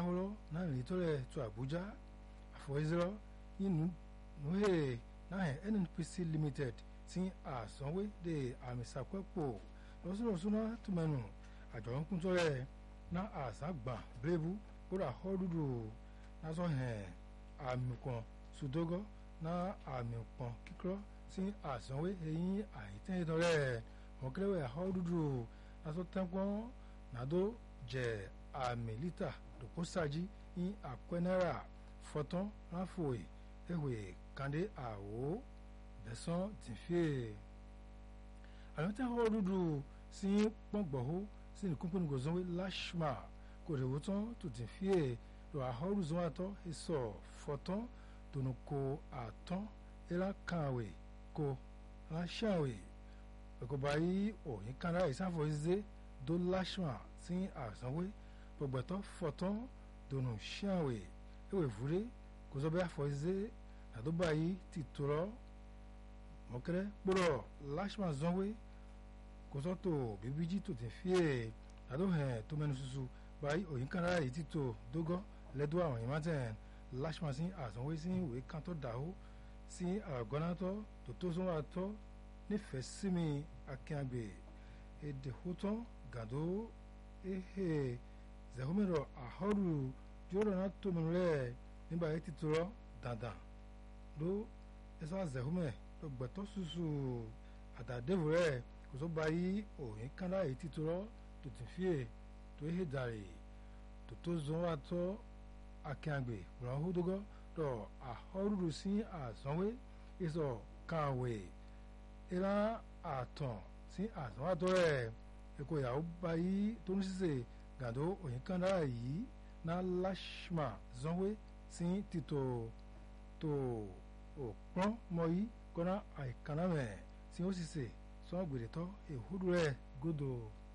ahoro na nritore to Abuja afoizero inu nuhe na NNPC Limited tí àsanwó de àmìsàpẹ́pọ̀ lọ́sọ̀rọ̀sọ́nà túmẹ̀nù àjọ ń kún tọ́rẹ̀ ná àṣàgbà bírèbù kódà họ́dúdú lásán àmì kan sùdógọ́ ná àmì kan kíkọ́ tí àsanwó eyín àìtẹ́yìn tọ́rẹ̀ mọ̀kẹ́rẹ́wẹ̀ họ́dúdú lásán tẹ́ńpọ́n nàdó jẹ́ àmì lítà dòkósàjì ní àpẹ́ fọ́tán ráfòè ewé kàndé àwò bẹ̀sán ti fi àwọn tí wọ́n dúdú sí pọ́ngbọ̀hó sí ìkúnpín gòzánwé lashma kò rèwó tán tó ti fi lọ àhọ́rù zọ́n àtọ́ ìsọ̀ fọ́tán tònú kò àtán ìlà kàwé kò láṣàwé ẹ̀kọ́ báyìí òyìn kanra ìsáfọ̀ ìzé dó lashma sí àsanwé gbọ̀gbẹ̀tọ́ fọ́tán tònú ṣàwé ewé fúré kò sọ bẹ́ẹ̀ àfọ̀ ìzé àdóbá yìí ti tòrọ́ mọ̀kẹ́rẹ́ gbọ́dọ̀ lashma zọ́wé kò sọ́tò bíbíjí tó ti fi àdóhẹ̀ tó mẹ́nu ṣuṣu báyìí òyìn kanra yìí ti tò dógọ́ lẹ́dọ́ àwọn ìmọ̀tẹ́ lashma sí àsanwó sí ìwé kan tó dàó sí àgọ́nátọ́ tó tó sọ́wọ́ àtọ́ nífẹ̀ẹ́ sími akínàgbè èdè hótán gàdó ehe zẹ̀hómẹ́rọ̀ àhọ́rù jọ́rọ̀ náà tó mẹ́nu rẹ̀ nígbà yìí ti tòrọ́ dandan ló ẹsọ àzẹ̀húmẹ̀ ló gbẹ̀tọ́ ṣuṣu àtàdévù rẹ̀ kò tó bá yí òyìn kánlá yìí títúrọ́ tó ti fíè tó yé dàrí tó tó zọ́n wá tọ́ akínàgbè ràn hódógọ́ lọ àhọ́rùrù sí àsanwé ìsọ̀ kàwé ìlà àtàn sí àsanwátọ́ rẹ̀ ẹ̀kọ́ ìyàwó bá yí tó ní ṣíṣe gàdó òyìn kánlá yìí ná lashma zọ́nwé sí títò tó òpọ́n mọ́yí kọ́nà àìkànnàmẹ̀ tí ó sì ṣe sọ́n gbèrètọ́ èhúdú rẹ̀ gòdò.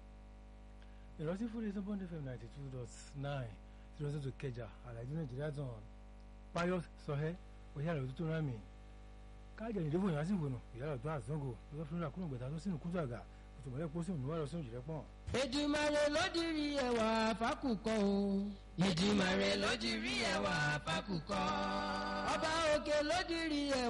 ìrántí fún ìṣẹ́ bond fm 92.9 tí wọ́n tó kẹjà àlàyé nàìjíríà tán Pius sọhẹ́ òṣìṣẹ́ àlọ́ tó rán mi káàjà ní ìdókòwò yàrá sí ìwònà ìyá àlọ́ tó àzọ́ngò lọ́sọ́ fún ìràkúrò gbẹ̀dá tó sínú kúntù àgà òtùmọ̀lẹ́ pósí òmùwà lọ sí òjìrẹ́ pọ̀n. Èdùmàrè ló dirí ẹwà fákùkọ o. Èdùmàrè ló dirí ẹwà fákùkọ. Ọba òkè ló dirí ẹwà.